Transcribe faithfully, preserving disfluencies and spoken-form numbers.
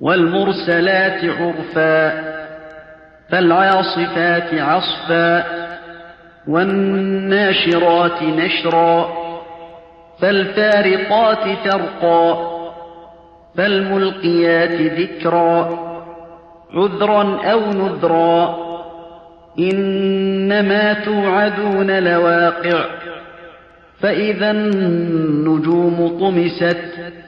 والمرسلات عرفا فالعاصفات عصفا والناشرات نشرا فالفارقات فرقا فالملقيات ذكرا عذرا أو نذرا إنما توعدون لواقع فإذا النجوم طمست